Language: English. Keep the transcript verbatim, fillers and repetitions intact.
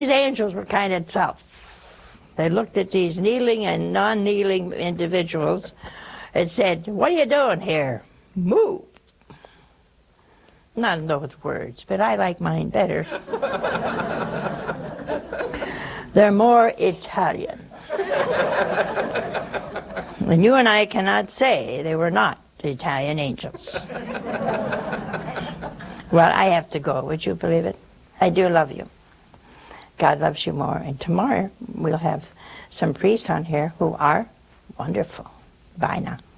These angels were kind of tough. They looked at these kneeling and non-kneeling individuals and said, "What are you doing here? Move." Not in those words, but I like mine better. They're more Italian. And you and I cannot say they were not Italian angels. Well, I have to go. Would you believe it? I do love you. God loves you more. And tomorrow we'll have some priests on here who are wonderful. Bye now.